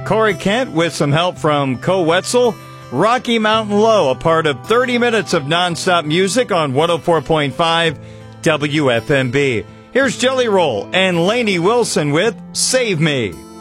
Corey Kent with some help from Co Wetzel. Rocky Mountain Low, a part of 30 minutes of nonstop music on 104.5 WFMB. Here's Jelly Roll and Lainey Wilson with Save Me.